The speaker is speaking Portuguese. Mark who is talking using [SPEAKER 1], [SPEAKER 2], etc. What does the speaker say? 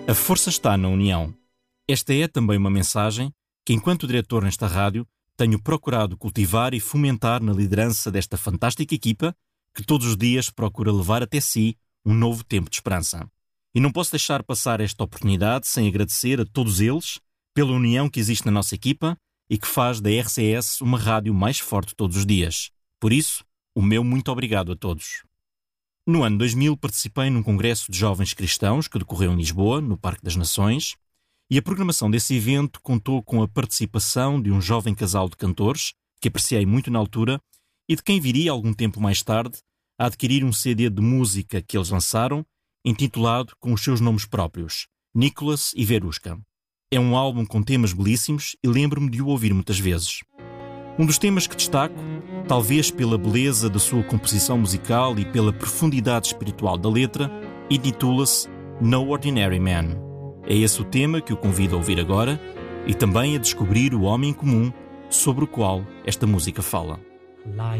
[SPEAKER 1] A força está na união. Esta é também uma mensagem que, enquanto diretor nesta rádio, tenho procurado cultivar e fomentar na liderança desta fantástica equipa que todos os dias procura levar até si um novo tempo de esperança. E não posso deixar passar esta oportunidade sem agradecer a todos eles pela união que existe na nossa equipa e que faz da RCS uma rádio mais forte todos os dias. Por isso, o meu muito obrigado a todos. No ano 2000 participei num congresso de jovens cristãos que decorreu em Lisboa, no Parque das Nações, e a programação desse evento contou com a participação de um jovem casal de cantores, que apreciei muito na altura, e de quem viria algum tempo mais tarde a adquirir um CD de música que eles lançaram, intitulado com os seus nomes próprios, Nicholas e Verushka. É um álbum com temas belíssimos e lembro-me de o ouvir muitas vezes. Um dos temas que destaco, talvez pela beleza da sua composição musical e pela profundidade espiritual da letra, intitula-se No Ordinary Man. É esse o tema que o convido a ouvir agora e também a descobrir o homem comum sobre o qual esta música fala.